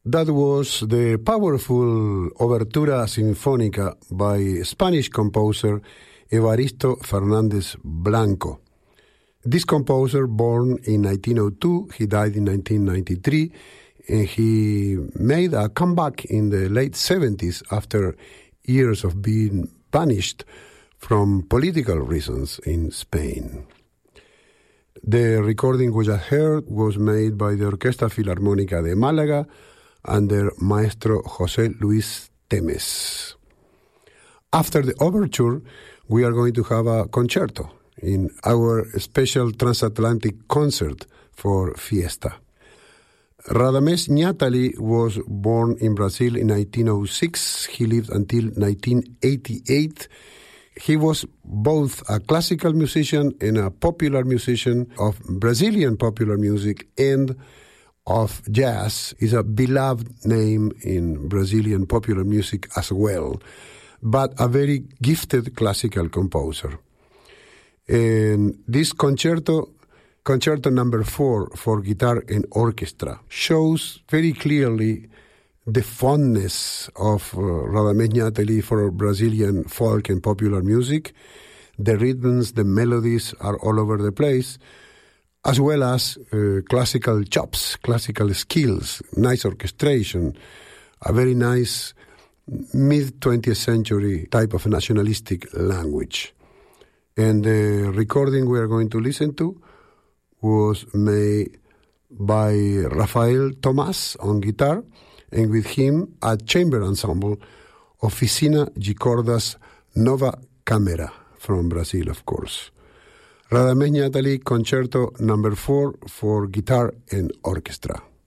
That was the powerful Obertura Sinfónica by Spanish composer Evaristo Fernández Blanco. This composer, born in 1902, he died in 1993, and he made a comeback in the late 70s after years of being banished from political reasons in Spain. The recording we just heard was made by the Orquesta Filarmónica de Málaga under Maestro José Luis Temes. After the overture, we are going to have a concerto in our special transatlantic concert for Fiesta. Radamés Ñátali was born in Brazil in 1906. He lived until 1988. He was both a classical musician and a popular musician of Brazilian popular music and of jazz. Is a beloved name in Brazilian popular music as well, but a very gifted classical composer. And this concerto number 4 for guitar and orchestra, shows very clearly the fondness of Radamés Ñátali for Brazilian folk and popular music. The rhythms, the melodies are all over the place, as well as classical chops, classical skills, nice orchestration, a very nice mid-20th century type of nationalistic language. And the recording we are going to listen to was made by Rafael Tomás on guitar, and with him a chamber ensemble, Oficina de Cordas Nova Câmara, from Brazil, of course. Radamés Ñátali, Concerto number 4 for guitar and orchestra.